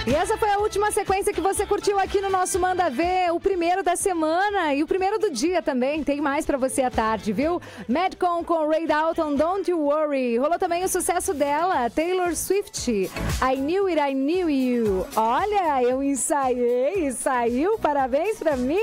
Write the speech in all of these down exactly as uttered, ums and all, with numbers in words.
E essa foi a última sequência que você curtiu aqui no nosso Manda Ver, o primeiro da semana e o primeiro do dia também. Tem mais pra você à tarde, viu? Madcon com Ray Dalton, Don't You Worry. Rolou também o sucesso dela, Taylor Swift, I Knew It, I Knew You. Olha, eu ensaiei e saiu, parabéns pra mim.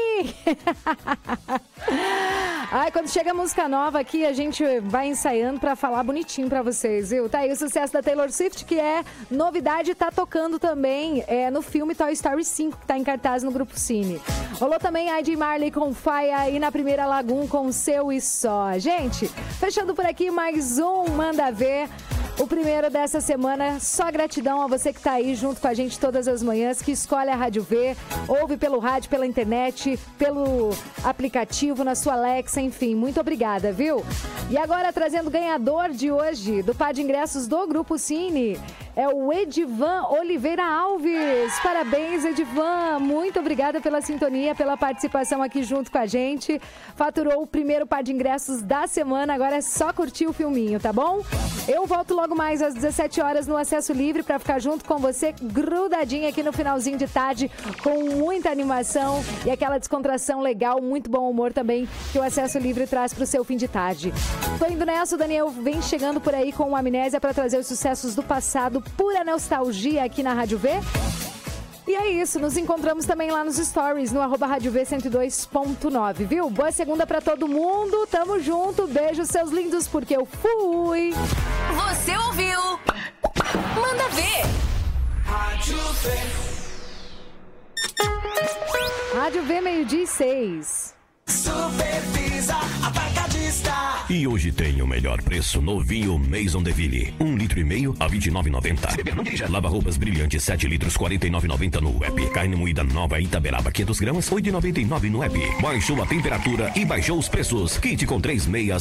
Ai, quando chega música nova aqui, a gente vai ensaiando pra falar bonitinho pra vocês, viu? Tá aí o sucesso da Taylor Swift, que é novidade, tá tocando também é, no filme Toy Story cinco, que tá em cartaz no Grupo Cine. Rolou também a J. Marley com Faia e na Primeira Lagoon com Seu e Só. Gente, fechando por aqui mais um Manda Ver. O primeiro dessa semana, só gratidão a você que tá aí junto com a gente todas as manhãs, que escolhe a Rádio V, ouve pelo rádio, pela internet, pelo aplicativo, na sua Alexa, enfim, muito obrigada, viu? E agora trazendo o ganhador de hoje, do par de ingressos do Grupo Cine, é o Edivan Oliveira Alves. Parabéns, Edivan, muito obrigada pela sintonia, pela participação aqui junto com a gente. Faturou o primeiro par de ingressos da semana, agora é só curtir o filminho, tá bom? Eu volto logo mais às dezessete horas no Acesso Livre para ficar junto com você, grudadinha aqui no finalzinho de tarde, com muita animação e aquela descontração legal, muito bom humor também que o Acesso Livre traz para o seu fim de tarde. Tô indo nessa, o Daniel vem chegando por aí com o Amnésia para trazer os sucessos do passado, pura nostalgia aqui na Rádio V. E é isso, nos encontramos também lá nos stories, no arroba Rádio V cento e dois ponto nove, viu? Boa segunda pra todo mundo, tamo junto, beijo seus lindos, porque eu fui! Você ouviu? Manda Ver! Rádio V. Rádio V, meio-dia e seis. Supervisa Atacadista. E hoje tem o melhor preço no vinho Maison Deville. Um litro e meio a vinte e nove reais e noventa centavos. Lava-roupas brilhante sete litros quarenta e nove reais e noventa centavos no app. Carne moída nova Itaberaba quinhentas gramas oito reais e noventa e nove centavos no app. Baixou a temperatura e baixou os preços. Kit com três meias